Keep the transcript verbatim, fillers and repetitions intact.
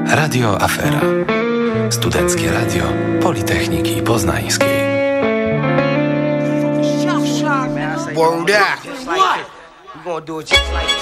Radio Afera. Studenckie Radio Politechniki Poznańskiej. Word up. What? You gonna do it just like